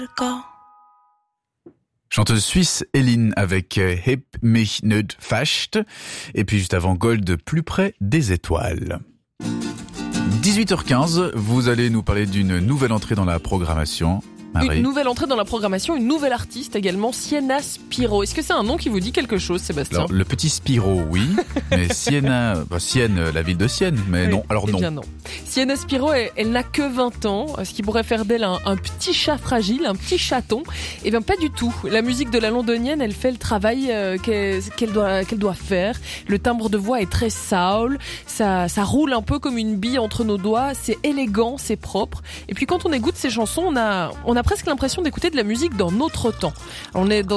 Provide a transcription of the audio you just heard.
Chanteuse suisse Eline avec Heb mich nicht fast. Et puis juste avant Gold, plus près des étoiles. 18h15, vous allez nous parler d'une nouvelle entrée dans la programmation. Marie. Une nouvelle entrée dans la programmation, une nouvelle artiste également, Sienna Spiro. Est-ce que c'est un nom qui vous dit quelque chose, Sébastien ? Alors, le petit Spiro, oui, mais Sienna, Sienne, la ville de Sienne, mais oui, non, alors non. Bien non. Sienna Spiro, elle n'a que 20 ans, ce qui pourrait faire d'elle un petit chat fragile, un petit chaton. Eh bien, pas du tout. La musique de la londonienne, elle fait le travail qu'elle doit faire. Le timbre de voix est très soul, ça roule un peu comme une bille entre nos doigts, c'est élégant, c'est propre. Et puis quand on écoute ces chansons, on a presque l'impression d'écouter de la musique dans notre temps. On est dans